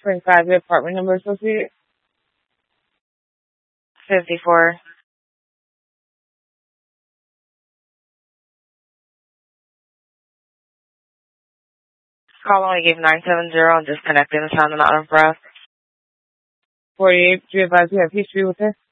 25, the apartment number associated. 54. Call only gave 970. I'm disconnecting the sound and out of breath. 48, do you advise you have history with her?